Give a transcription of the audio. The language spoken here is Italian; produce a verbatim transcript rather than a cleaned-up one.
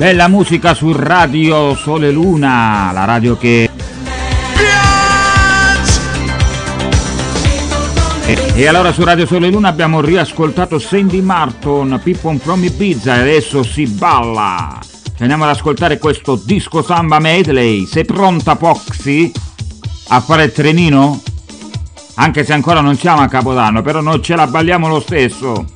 Bella musica su Radio Sole Luna, la radio che... E, e allora su Radio Sole Luna abbiamo riascoltato Sandy Martin, Pippon from Ibiza, e adesso si balla. Ci andiamo ad ascoltare questo disco samba medley. Sei pronta, Poxy, a fare il trenino? Anche se ancora non siamo a Capodanno, però noi ce la balliamo lo stesso.